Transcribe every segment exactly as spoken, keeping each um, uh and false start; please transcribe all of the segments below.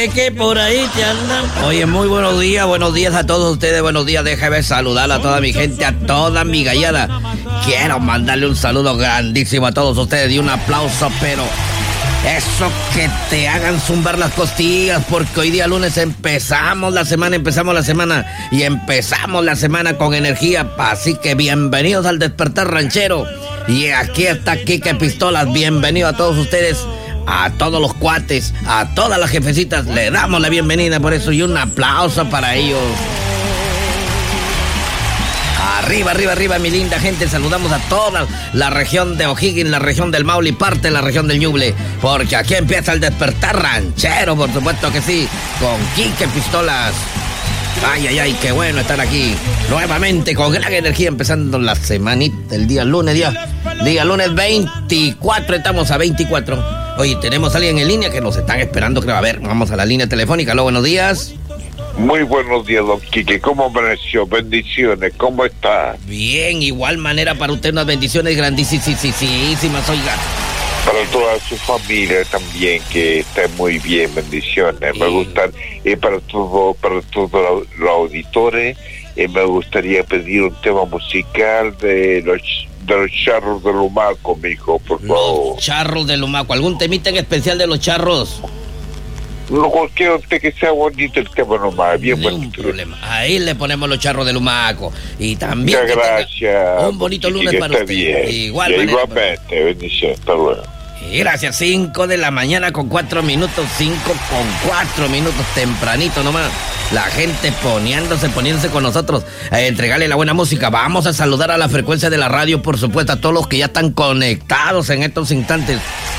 Que por ahí te andan. Oye, muy buenos días, buenos días a todos ustedes, buenos días, déjame saludar a toda mi gente, a toda mi gallada. Quiero mandarle un saludo grandísimo a todos ustedes y un aplauso, pero eso que te hagan zumbar las costillas, porque hoy día lunes empezamos la semana, empezamos la semana y empezamos la semana con energía, así que bienvenidos al Despertar Ranchero. Y aquí está Kike Pistolas, bienvenido a todos ustedes. A todos los cuates, a todas las jefecitas, le damos la bienvenida por eso y un aplauso para ellos. Arriba, arriba, arriba, mi linda gente, saludamos a toda la región de O'Higgins, la región del Maule y parte de la región del Ñuble, porque aquí empieza el Despertar Ranchero, por supuesto que sí, con Kike Pistolas. Ay, ay, ay, qué bueno estar aquí nuevamente con gran energía, empezando la semanita, el día lunes, día, día lunes veinticuatro, estamos a veinticuatro. Oye, tenemos a alguien en línea que nos están esperando, creo. A ver, vamos a la línea telefónica. Aló, buenos días. Muy buenos días, don Kike. ¿Cómo amaneció? Bendiciones. ¿Cómo está? Bien, igual manera para usted, unas bendiciones grandísimas, oiga. Para toda su familia también, que esté muy bien, bendiciones. Sí. Me gustan, y para todo, para todos los auditores, eh, me gustaría pedir un tema musical de los de los charros de Lumaco, mijo, por favor. Los charros de Lumaco, ¿algún temita en especial de los charros? No, cualquier usted que sea bonito el tema nomás, bien bonito. No problema. Ahí le ponemos los charros de Lumaco. Y también muchas gracias. Un bonito lunes para usted. Bien. Igual, igualmente, bendiciones, hasta luego. Y gracias, cinco de la mañana con cuatro minutos, cinco con cuatro minutos, tempranito nomás. La gente poniéndose, poniéndose con nosotros a entregarle la buena música. Vamos a saludar a la frecuencia de la radio, por supuesto, a todos los que ya están conectados en estos instantes.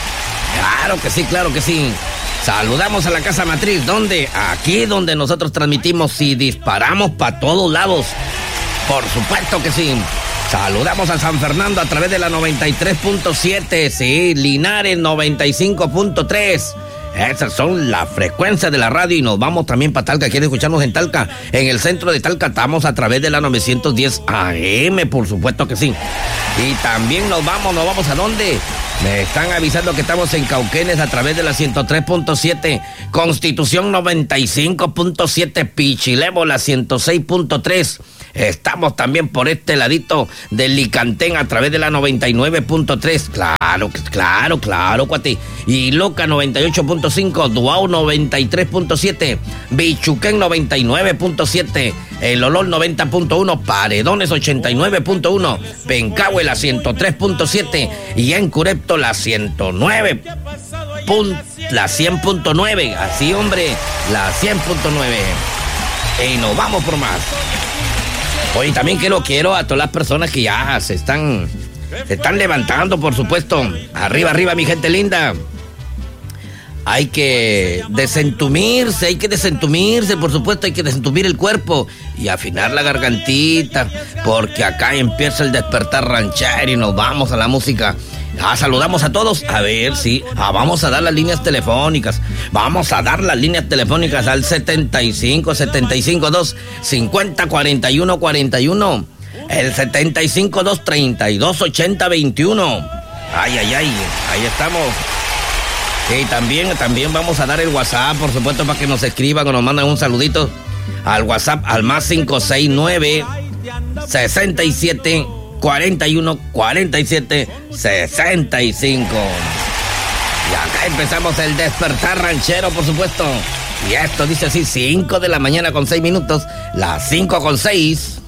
Claro que sí, claro que sí. Saludamos a la casa matriz, ¿dónde? Aquí donde nosotros transmitimos y disparamos para todos lados. Por supuesto que sí. Saludamos a San Fernando a través de la noventa y tres punto siete, sí, Linares noventa y cinco punto tres. Esas son las frecuencias de la radio y nos vamos también para Talca. ¿Quieren escucharnos en Talca? En el centro de Talca estamos a través de la novecientos diez A M, por supuesto que sí. Y también nos vamos, ¿nos vamos a dónde? Me están avisando que estamos en Cauquenes a través de la ciento tres punto siete, Constitución noventa y cinco punto siete, Pichilebo la ciento seis punto tres. Estamos también por este ladito del Licantén a través de la noventa y nueve punto tres. Claro, claro, claro, cuate. Y Loca noventa y ocho punto cinco, Duau noventa y tres punto siete, Bichuquén noventa y nueve punto siete, El Olol noventa punto uno, Paredones ochenta y nueve punto uno, Pencahue la ciento tres punto siete y en Curepto la ciento nueve. La cien punto nueve. Así, hombre, la cien punto nueve. Y nos vamos por más. Hoy también quiero, quiero a todas las personas que ya se están, se están levantando, por supuesto. Arriba, arriba, mi gente linda. Hay que desentumirse, hay que desentumirse, por supuesto, hay que desentumir el cuerpo y afinar la gargantita, porque acá empieza el Despertar Ranchero y nos vamos a la música. Ah, saludamos a todos. A ver, sí. Ah, vamos a dar las líneas telefónicas. Vamos a dar las líneas telefónicas al setenta y cinco, setenta y cinco, dos, cincuenta, cuarenta y uno, cuarenta y uno. El setenta y cinco, dos, treinta y dos, ochenta, veintiuno. Ay, ay, ay. Ahí estamos. Y también, también vamos a dar el WhatsApp, por supuesto, para que nos escriban o nos manden un saludito al WhatsApp al más cinco seis nueve, sesenta y siete, cuarenta y uno, cuarenta y siete, sesenta y cinco. Y acá empezamos el Despertar Ranchero, por supuesto. Y esto dice así, cinco de la mañana con seis minutos, las cinco con seis.